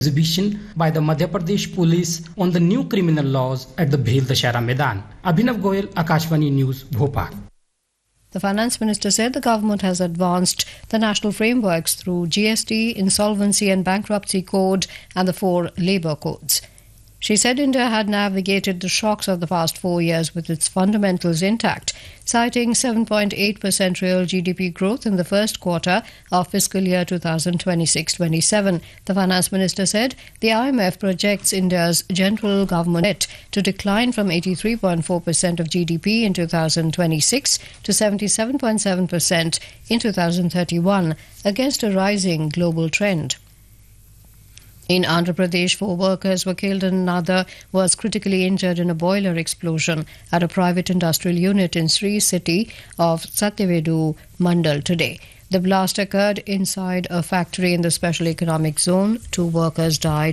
exhibition by the Madhya Pradesh police on the new criminal laws at the Bhel Dashera Maidan. Abhinav Goyal, Akashvani News, Bhopal. The Finance Minister said the government has advanced the national frameworks through GST, Insolvency and Bankruptcy Code and the 4 labour codes. She said India had navigated the shocks of the past 4 years with its fundamentals intact, citing 7.8% real GDP growth in the first quarter of fiscal year 2026-27. The Finance Minister said the IMF projects India's general government debt to decline from 83.4% of GDP in 2026 to 77.7% in 2031 against a rising global trend. In Andhra Pradesh, 4 workers were killed and another was critically injured in a boiler explosion at a private industrial unit in Sri City of Satyavedu Mandal today. The blast occurred inside a factory in the Special Economic Zone. 2 workers died.